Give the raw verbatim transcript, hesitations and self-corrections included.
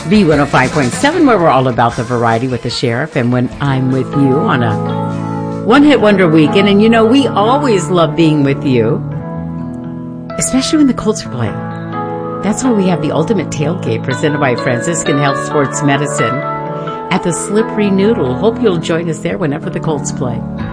B one oh five point seven, where we're all about the variety with the sheriff, and when I'm with you on a one-hit wonder weekend. And you know, we always love being with you, especially when the Colts are playing. That's why we have the ultimate tailgate presented by Franciscan Health Sports Medicine at the Slippery Noodle. Hope you'll join us there whenever the Colts play.